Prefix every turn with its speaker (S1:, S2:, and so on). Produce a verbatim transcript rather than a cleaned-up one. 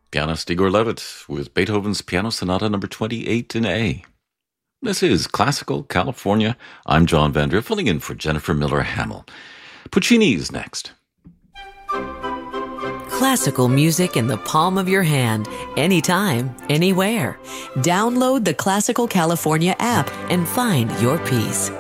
S1: Pianist Igor Levit with Beethoven's Piano Sonata number twenty-eight in A. This is Classical California. I'm John Vandria, filling in for Jennifer Miller-Hamill. Puccini's next.
S2: Classical music in the palm of your hand, anytime, anywhere. Download the Classical California app and find your piece.